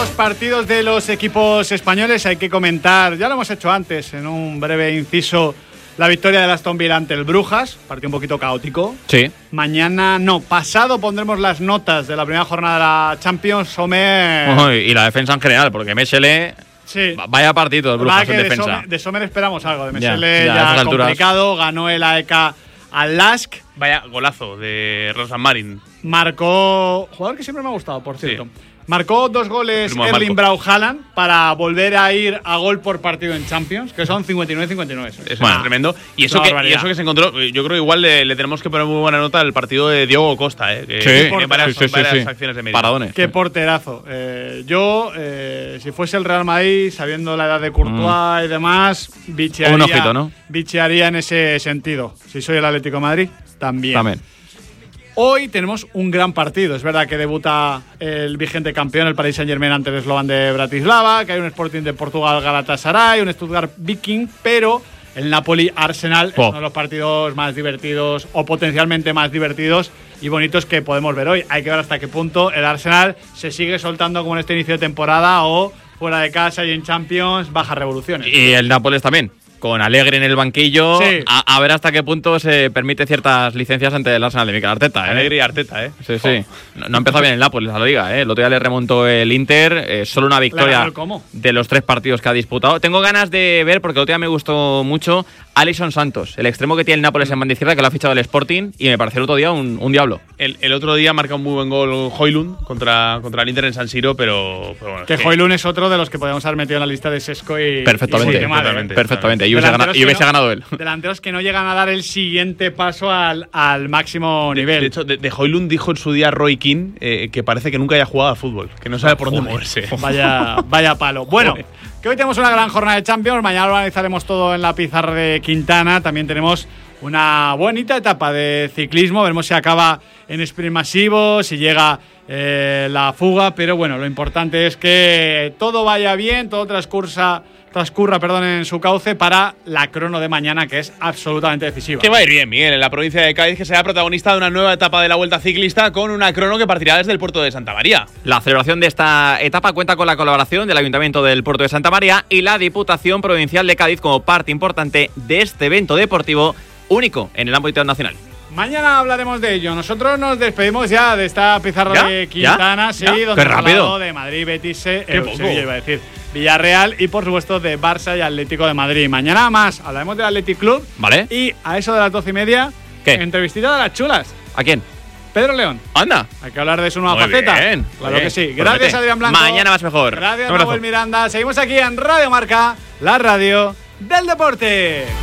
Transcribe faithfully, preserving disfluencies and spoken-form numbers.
los partidos de los equipos españoles. Hay que comentar, ya lo hemos hecho antes, en un breve inciso, la victoria del Aston Villa ante el Brujas. Partido un poquito caótico. Sí. Mañana, no, pasado pondremos las notas de la primera jornada de la Champions. Sommer. Uy, y la defensa en general, porque Mesele. Sí. Vaya partido el Brujas en de defensa. Sommer, de Sommer esperamos algo. De Ya, Mesele ya, a ya, esas complicado. Ganó el A E K al Lask. Vaya golazo de Rosan Marin. Marcó. Jugador que siempre me ha gustado, por cierto. Sí. Marcó dos goles Primo Erling Braut Haaland para volver a ir a gol por partido en Champions, que son cincuenta y nueve cincuenta y nueve. Es bueno, tremendo. Y eso, que, y eso que se encontró, yo creo que igual le, le tenemos que poner muy buena nota al partido de Diego Costa, ¿eh? Que sí, tiene varias, sí, sí, varias sí. acciones de medio. Paradones. Qué porterazo. Eh, yo, eh, si fuese el Real Madrid, sabiendo la edad de Courtois mm. y demás, bichearía, un ojito, ¿no? bichearía en ese sentido. Si soy el Atlético de Madrid, también. También. Hoy tenemos un gran partido. Es verdad que debuta el vigente campeón, el Paris Saint-Germain, ante el Slovan de Bratislava, que hay un Sporting de Portugal, Galatasaray, un Stuttgart Viking, pero el Napoli-Arsenal oh. es uno de los partidos más divertidos o potencialmente más divertidos y bonitos que podemos ver hoy. Hay que ver hasta qué punto el Arsenal se sigue soltando como en este inicio de temporada o fuera de casa y en Champions baja revoluciones. Y el Nápoles también. Con Alegre en el banquillo, sí. a, a ver hasta qué punto se permite ciertas licencias ante el Arsenal de Mikel Arteta. ¿eh? Alegre y Arteta, ¿eh? Sí, sí. No, no ha empezado bien el Nápoles, a la liga, ¿eh? El otro día le remontó el Inter, eh, solo una victoria de los tres partidos que ha disputado. Tengo ganas de ver, porque el otro día me gustó mucho, Alisson Santos, el extremo que tiene el Nápoles en banda izquierda, que lo ha fichado el Sporting, y me pareció el otro día un, un diablo. El, el otro día marca un muy buen gol Højlund contra, contra el Inter en San Siro, pero, pero bueno. Que sí. Højlund es otro de los que podemos haber metido en la lista de Sesco y. Perfectamente, y sí, perfectamente. perfectamente. Y hubiese, gana, y hubiese no, ganado él. Delanteros que no llegan a dar el siguiente paso al, al máximo de, nivel. De hecho, de, de Højlund dijo en su día Roy Keane eh, que parece que nunca haya jugado a fútbol, que no sabe por dónde moverse. Vaya, vaya palo. Bueno, que hoy tenemos una gran jornada de Champions. Mañana lo analizaremos todo en la pizarra de Quintana. También tenemos una bonita etapa de ciclismo. Veremos si acaba en sprint masivo, si llega eh, la fuga. Pero bueno, lo importante es que todo vaya bien, todo transcursa. transcurra perdón, en su cauce para la crono de mañana, que es absolutamente decisiva. Que va a ir bien, Miguel, en la provincia de Cádiz, que será protagonista de una nueva etapa de la Vuelta Ciclista con una crono que partirá desde el puerto de Santa María. La celebración de esta etapa cuenta con la colaboración del Ayuntamiento del Puerto de Santa María y la Diputación Provincial de Cádiz como parte importante de este evento deportivo único en el ámbito nacional. Mañana hablaremos de ello. Nosotros nos despedimos ya de esta pizarra ¿Ya? de Quintana, ¿Ya? sí, ¿Ya? donde ¡Qué rápido! de Madrid, Betis, eh, Sevilla, iba a decir, Villarreal y por supuesto de Barça y Atlético de Madrid. Mañana más hablaremos del Athletic Club. Vale. Y a eso de las doce y media, ¿qué? Entrevistita de las chulas. ¿A quién? Pedro León. Anda. Hay que hablar de su nueva Muy faceta. Bien, claro bien. que sí. Pues Gracias, vete. Adrián Blanco. Mañana más mejor. Gracias, Manuel Miranda. Seguimos aquí en Radio Marca, la radio del deporte.